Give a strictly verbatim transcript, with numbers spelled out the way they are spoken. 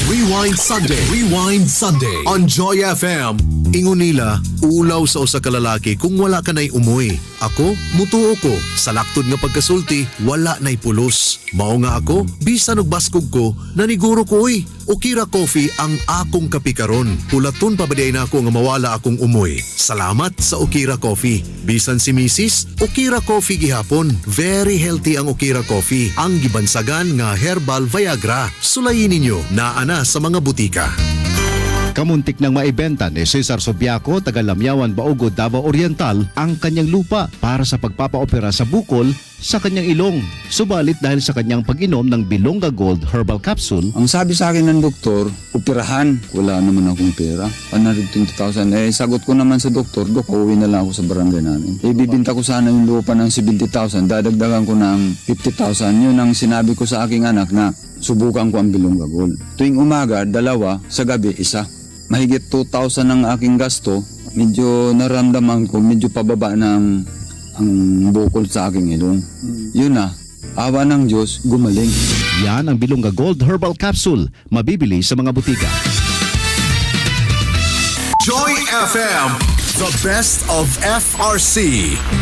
Rewind Sunday. Rewind Sunday on Joy F M. Ingon nila, ulaw sa usa ka lalaki kung wala ka na'y umuwi. Ako, mutuo ko. Sa laktod nga pagkasulti, wala na'y pulos. Mao nga ako, bisan og baskog ko, naniguro ko oy. Okira Coffee ang akong kapikaron. Pulaton pabaday na ako nga mawala akong umuwi. Salamat sa Okira Coffee. Bisan si Missus, Okira Coffee gihapon. Very healthy ang Okira Coffee. Ang gibansagan nga herbal Viagra. Sulayin ninyo, naana sa mga butika. Kamuntik nang maibenta ni Cesar Sobiaco, taga Lamyawan, Baugod, Davao Oriental ang kanyang lupa para sa pagpapaopera sa bukol sa kanyang ilong. Subalit dahil sa kanyang pag-inom ng Bilonga Gold Herbal Capsule, ang sabi sa akin ng doktor, operahan. Wala naman akong pera. one hundred twenty thousand. Eh, sagot ko naman sa doktor, Dok, uuwi na lang ako sa barangay namin. Eh, bibinta ko sana yung lupa ng seventy thousand. Dadagdagan ko ng fifty thousand. Yun ang sinabi ko sa aking anak na subukan ko ang Bilonga Gold. Tuwing umaga, dalawa. Sa gabi, isa. Mahigit two thousand ang aking gasto. Medyo naramdaman ko, medyo pababa na ang, ang bukol sa aking ilong. Hmm. Yun na, awa ng Diyos, gumaling. Yan ang Bilonga Gold Herbal Capsule. Mabibili sa mga butika. Joy F M, the best of F R C.